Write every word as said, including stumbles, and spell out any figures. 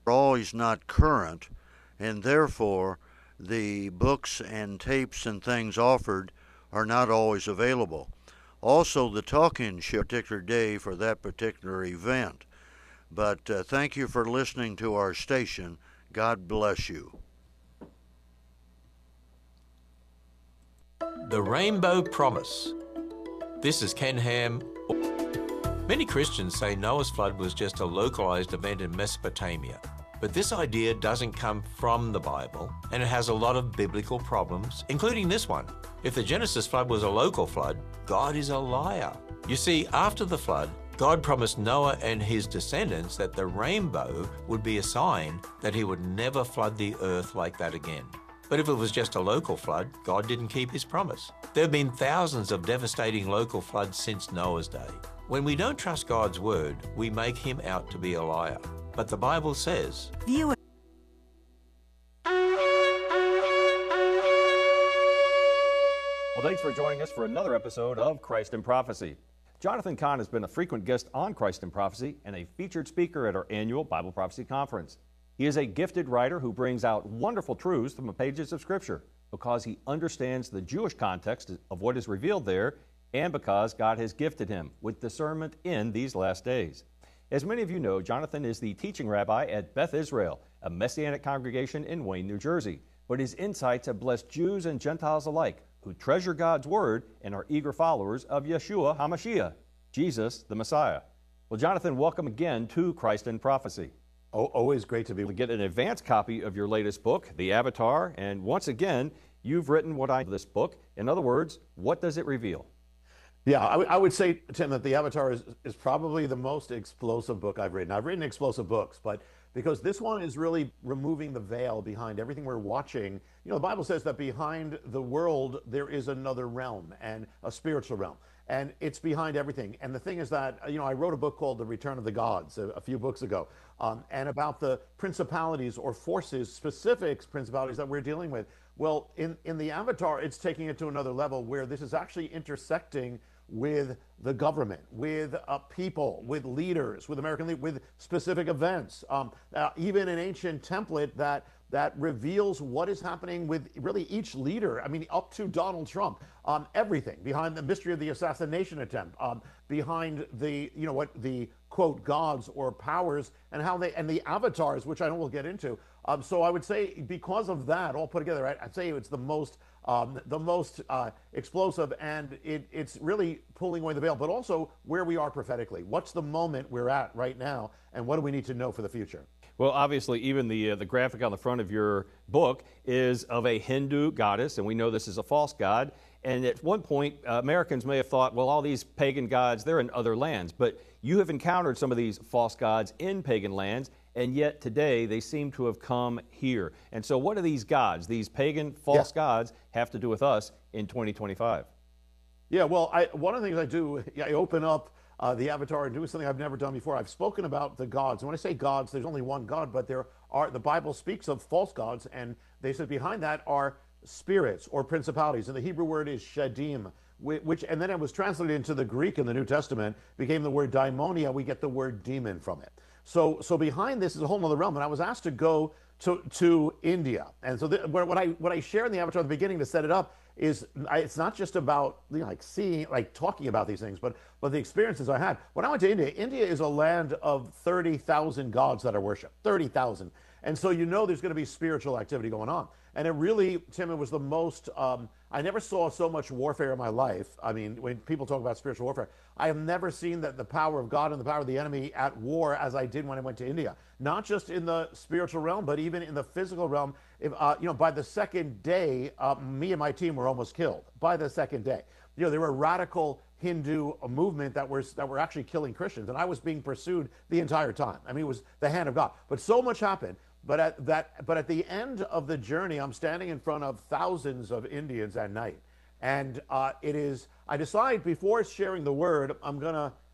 always not current, and therefore the books and tapes and things offered are not always available. Also, the talk-in show particular day for that particular event. But uh, thank you for listening to our station. God bless you. The Rainbow Promise. This is Ken Ham. Many Christians say Noah's flood was just a localized event in Mesopotamia. But this idea doesn't come from the Bible, and it has a lot of biblical problems, including this one. If the Genesis flood was a local flood, God is a liar. You see, after the flood, God promised Noah and his descendants that the rainbow would be a sign that he would never flood the earth like that again. But if it was just a local flood, God didn't keep his promise. There have been thousands of devastating local floods since Noah's day. When we don't trust God's word, we make him out to be a liar. But the Bible says, Viewer. Well, thanks for joining us for another episode of Christ in Prophecy. Jonathan Cahn has been a frequent guest on Christ in Prophecy and a featured speaker at our annual Bible Prophecy Conference. He is a gifted writer who brings out wonderful truths from the pages of Scripture because he understands the Jewish context of what is revealed there and because God has gifted him with discernment in these last days. As many of you know, Jonathan is the teaching rabbi at Beth Israel, a Messianic congregation in Wayne, New Jersey. But his insights have blessed Jews and Gentiles alike who treasure God's Word and are eager followers of Yeshua HaMashiach, Jesus the Messiah. Well, Jonathan, welcome again to Christ in Prophecy. Oh, always great to be able to get an advance copy of your latest book, The Avatar, and once again, you've written what I this book. In other words, what does it reveal? Yeah, I, I would say, Tim, that The Avatar is, is probably the most explosive book I've written. I've written explosive books, but because this one is really removing the veil behind everything we're watching. You know, the Bible says that behind the world, there is another realm, and a spiritual realm. And it's behind everything. And the thing is that, you know, I wrote a book called The Return of the Gods a, a few books ago, um, and about the principalities or forces, specific principalities that we're dealing with. Well, in, in The Avatar, it's taking it to another level where this is actually intersecting with the government, with uh, people, with leaders, with American leaders, with specific events, um, uh, even an ancient template that that reveals what is happening with really each leader. I mean, up to Donald Trump, um, everything behind the mystery of the assassination attempt, um, behind the, you know, what the quote gods or powers and how they, and the avatars, which I know we'll get into. Um, so I would say because of that all put together, I'd say it's the most, um, the most uh, explosive, and it, it's really pulling away the veil, but also where we are prophetically. What's the moment we're at right now, and what do we need to know for the future? Well, obviously, even the uh, the graphic on the front of your book is of a Hindu goddess, and we know this is a false god. And at one point, uh, Americans may have thought, well, all these pagan gods, they're in other lands. But you have encountered some of these false gods in pagan lands, and yet today they seem to have come here. And so what do these gods, these pagan false yeah. gods, have to do with us in twenty twenty-five? Yeah, well, I, one of the things I do, I open up Uh, the Avatar and do something I've never done before. I've spoken about the gods. And when I say gods, there's only one God, but there are, the Bible speaks of false gods, and they said behind that are spirits or principalities. And the Hebrew word is shadim, which, and then it was translated into the Greek in the New Testament, became the word daimonia. We get the word demon from it. So, so behind this is a whole other realm. And I was asked to go to, to India. And so the, what I, what I share in the Avatar at the beginning to set it up is I, it's not just about, you know, like seeing, like talking about these things, but but the experiences I had. When I went to India, India is a land of thirty thousand gods that are worshipped, thirty thousand. And so you know there's going to be spiritual activity going on. And it really, Tim, it was the most, um, I never saw so much warfare in my life. I mean, when people talk about spiritual warfare, I have never seen that the power of God and the power of the enemy at war as I did when I went to India. Not just in the spiritual realm, but even in the physical realm. If, uh, you know, by the second day, uh, me and my team were almost killed. By the second day. You know, there were radical Hindu movement that were, that were actually killing Christians, and I was being pursued the entire time. I mean, it was the hand of God. But so much happened. But at that, but at the end of the journey, I'm standing in front of thousands of Indians at night, and uh, it is. I decide before sharing the word, I'm gonna